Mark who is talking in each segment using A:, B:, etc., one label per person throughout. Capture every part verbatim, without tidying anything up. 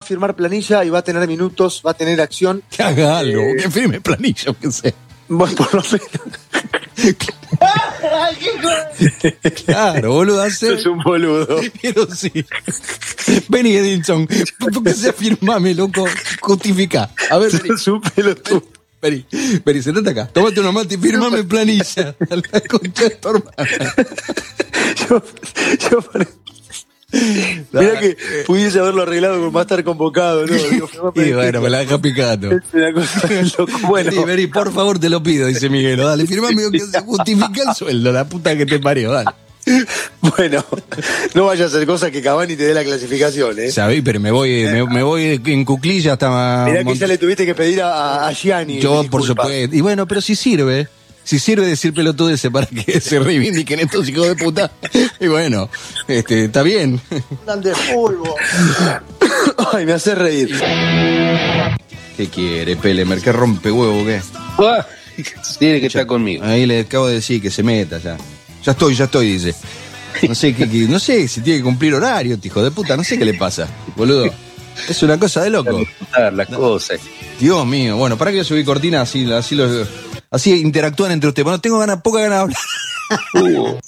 A: firmar planilla y va a tener minutos, va a tener acción.
B: Que haga algo,
A: Eh,
B: que firme planilla, que sé.
A: Bueno, por lo menos.
B: Claro, boludo, hace.
A: Es un boludo.
B: Pero sí. Vení, Edinson, ¿por qué se firmame, loco? Justifica. A ver, vení.
A: Es un pelotudo.
B: Vení, vení, sentate acá. Tómate una mate y firmame planilla. A la concha de tu hermana.
A: Yo, yo pare- Mirá que pudiese haberlo arreglado con más estar convocado, ¿no? Digo,
B: Y bueno, me la deja picando.
A: es una cosa de loco. Bueno,
B: Vení, vení, por favor, te lo pido, dice Miguel. Dale, firmame que se justifica el sueldo, la puta que te parió, dale.
A: bueno, no vaya a hacer cosas que Cavani te dé la clasificación, ¿eh?
B: Sabí, pero me voy, me, me voy en cuclilla hasta.
A: Mirá que
B: Mont-
A: ya le tuviste que pedir a, a Gianni.
B: Yo, por
A: disculpas.
B: supuesto. Y bueno, pero si sirve. Si sirve decir pelotudeces para que se reivindiquen estos hijos de puta. Y bueno, este, está bien.
A: Andan de fútbol. Ay, me hace reír.
B: ¿Qué quiere, Pelemer? ¿Qué rompe huevo qué?
C: Ah, tiene que estar conmigo.
B: Ahí le acabo de decir que se meta ya. Ya estoy, ya estoy, dice. No sé qué, qué- no sé si tiene que cumplir horario, este hijo de puta, no sé qué le pasa, boludo. Es una cosa de loco.
C: Disfrutar las cosas.
B: Dios mío, bueno, para que yo subí cortina así, así los, así interactúan entre ustedes. Bueno, tengo ganas, poca ganas de hablar.
C: Uh,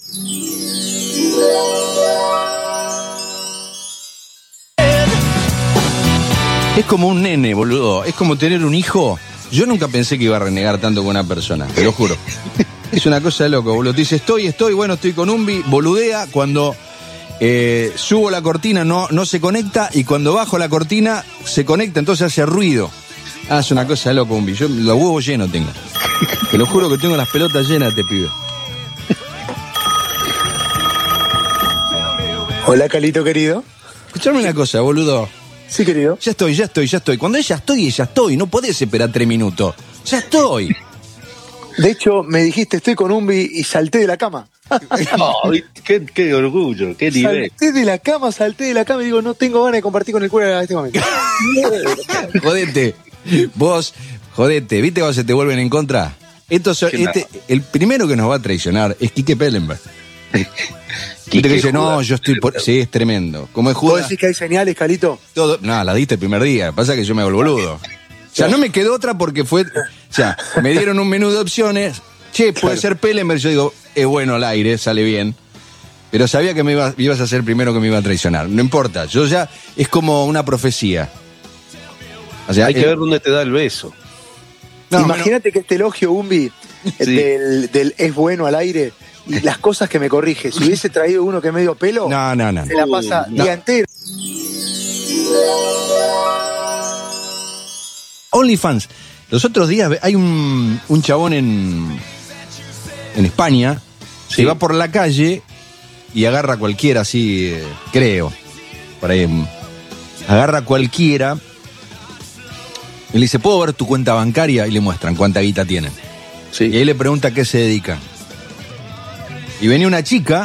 B: Es como un nene, boludo. Es como tener un hijo. Yo nunca pensé que iba a renegar tanto con una persona, te lo juro. Es una cosa de loco, boludo. Te dice, estoy, estoy, bueno, estoy con Umbi, boludea. Cuando eh, subo la cortina no, no se conecta y cuando bajo la cortina se conecta, entonces hace ruido. Ah, es una cosa de loco, Umbi. Yo los huevos llenos tengo. Te lo juro que tengo las pelotas llenas de pibe.
A: Hola, Calito querido.
B: Escuchame una cosa, boludo.
A: Sí, querido.
B: Ya estoy, ya estoy, ya estoy. Cuando ella estoy, ella estoy. No podés esperar tres minutos. Ya estoy.
A: De hecho, me dijiste, estoy con Umbi y salté de la cama.
C: oh, qué, qué orgullo, qué nivel.
A: Salté de la cama, salté de la cama y digo, no tengo ganas de compartir con el cura en este momento.
B: Jodete. Vos, jodete. ¿Viste cuando se te vuelven en contra? Esto so-
C: ¿Quién
B: este, el primero que nos va a traicionar es Quique Pellenberg. Viste que dice, no, yo estoy por... Sí, es tremendo. Como es
A: ¿Vos
B: Judas,
A: decís que hay señales, Calito?
B: todo... No, la diste el primer día. Pasa que yo me hago el boludo. O sea, no me quedó otra porque fue... O sea, me dieron un menú de opciones. Che, puede ser Pellenberg. Yo digo, es bueno al aire, sale bien. Pero sabía que me iba- ibas a ser el primero que me iba a traicionar. No importa, yo ya... Es como una profecía. O sea,
C: Hay que
B: eh,
C: ver dónde te da el beso.
B: no,
A: Imagínate que este elogio, Umbi,
C: Sí.
A: del, del es bueno al aire y las cosas que me corrige. Si hubiese traído uno que es medio pelo,
B: No, no, no.
A: se la pasa
C: No.
A: día entero.
B: OnlyFans. Los otros días hay un, un chabón en, en España
C: Sí.
B: que va por la calle y agarra a cualquiera así, eh, creo. Por ahí. mm, Agarra a cualquiera y le dice, ¿puedo ver tu cuenta bancaria? Y le muestran cuánta guita tienen. Y
C: Sí.
B: ahí le pregunta a qué se dedica. Y venía una chica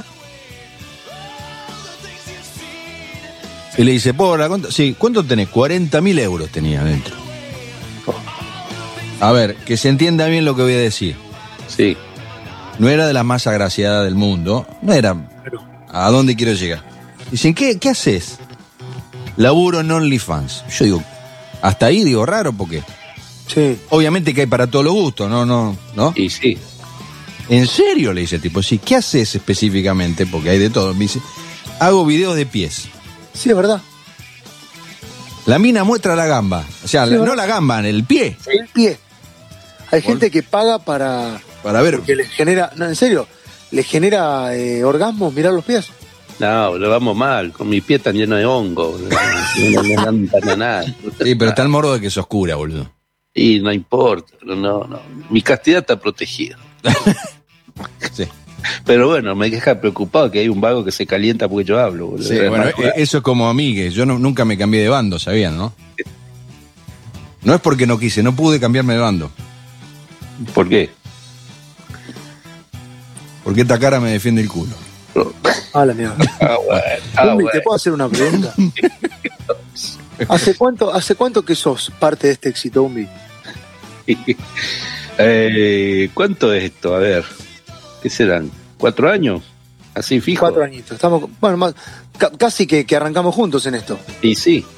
B: y le dice, ¿puedo ver la cuenta? Sí, ¿cuánto tenés? cuarenta mil euros tenía adentro. A ver, que se entienda bien lo que voy a decir.
C: Sí.
B: No era de las más agraciadas del mundo. No era. ¿A dónde quiero llegar? Dicen, ¿qué, qué haces? Laburo en OnlyFans. Yo digo, hasta ahí digo, raro, porque
A: Sí.
B: obviamente que hay para todos los gustos, ¿no? no, ¿no?
C: Y sí.
B: ¿En serio? Le dice el tipo, sí. ¿Qué haces específicamente? Porque hay de todo. Me dice, hago videos de pies.
A: Sí, es verdad.
B: La mina muestra la gamba. O sea,
A: Sí,
B: la-
A: ¿verdad?
B: no la gamba, el pie.
A: El pie. Hay gente que paga para...
B: Para ver.
A: Porque les genera... No, en serio. Les genera eh, orgasmos mirar los pies.
C: No, lo vamos mal. Con mi pie tan lleno de hongo. No me dan para nada.
B: Sí, pero está el morbo de que es oscura, boludo.
C: Y no importa. No, no. Mi castidad está protegida.
B: Sí.
C: Pero bueno, me deja preocupado que hay un vago que se calienta porque yo hablo. boludo.
B: Sí,
C: Es
B: bueno,
C: más,
B: eh, eso es como a mí, que yo no- nunca me cambié de bando, ¿sabían, no? No es porque no quise, no pude cambiarme de bando.
C: ¿Por qué?
B: Porque esta cara me defiende el culo.
A: Ah, la mierda.
C: Ah, bueno. Ah,
A: Umbi,
C: bueno.
A: ¿te puedo hacer una pregunta? ¿Hace cuánto, ¿Hace cuánto que sos parte de este éxito, Umbi?
C: Eh, ¿Cuánto es esto? A ver, ¿qué serán? ¿Cuatro años? ¿Así fijo?
A: Cuatro añitos. Estamos, bueno, más, ca- casi que, que arrancamos juntos en esto.
C: Y sí,